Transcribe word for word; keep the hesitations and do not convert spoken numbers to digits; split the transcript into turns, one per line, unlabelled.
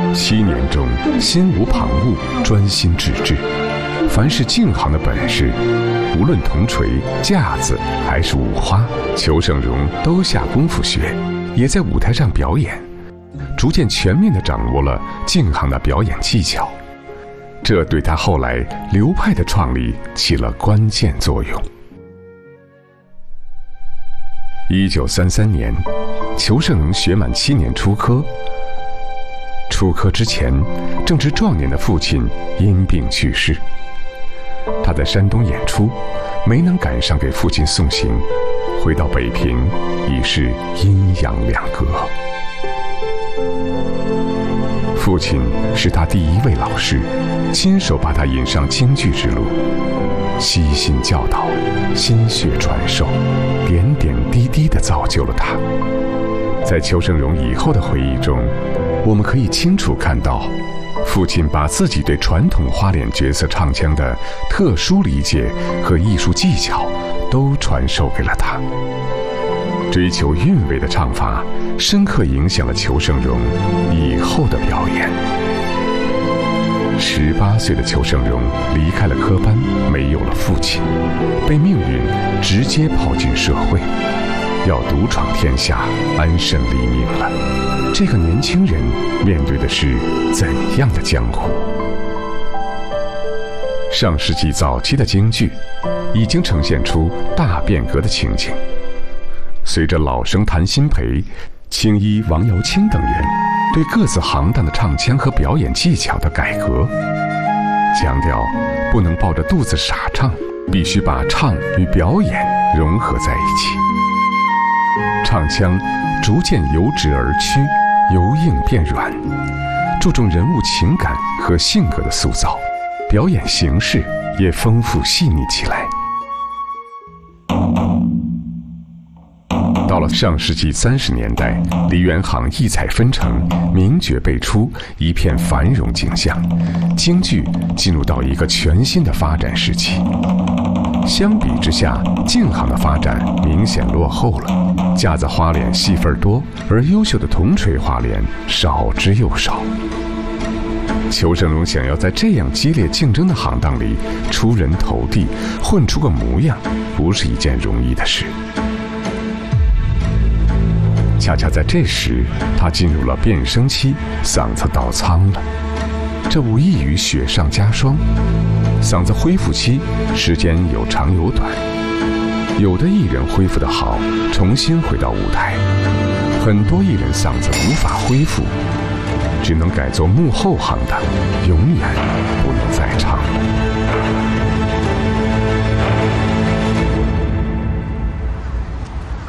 七年中心无旁骛，专心致志。凡是净行的本事，无论铜锤、架子还是五花，裘盛戎都下功夫学，也在舞台上表演，逐渐全面地掌握了净行的表演技巧。这对他后来流派的创立起了关键作用。一九三三年，裘盛戎学满七年出科。出科之前，正值壮年的父亲因病去世。他在山东演出，没能赶上给父亲送行，回到北平已是阴阳两隔。父亲是他第一位老师，亲手把他引上京剧之路，悉心教导，心血传授，点点滴滴地造就了他。在裘盛戎以后的回忆中，我们可以清楚看到，父亲把自己对传统花脸角色唱腔的特殊理解和艺术技巧都传授给了他。追求韵味的唱法深刻影响了裘盛戎以后的表演。十八岁的裘盛戎离开了科班，没有了父亲，被命运直接抛进社会，要独闯天下，安身立命了。这个年轻人面对的是怎样的江湖？上世纪早期的京剧已经呈现出大变革的情景。随着老生谭鑫培、青衣王瑶卿等人对各自行当的唱腔和表演技巧的改革，强调不能抱着肚子傻唱，必须把唱与表演融合在一起。唱腔逐渐由直而曲，由硬变软，注重人物情感和性格的塑造，表演形式也丰富细腻起来。到了上世纪三十年代，梨园行异彩纷呈，名角辈出，一片繁荣景象，京剧进入到一个全新的发展时期。相比之下，净行的发展明显落后了，架子花脸戏份多，而优秀的铜锤花脸少之又少。裘盛戎想要在这样激烈竞争的行当里出人头地，混出个模样，不是一件容易的事。恰恰在这时，他进入了变声期，嗓子倒苍了。这无异于雪上加霜。嗓子恢复期时间有长有短，有的艺人恢复得好，重新回到舞台；很多艺人嗓子无法恢复，只能改做幕后行当，永远不能再唱了。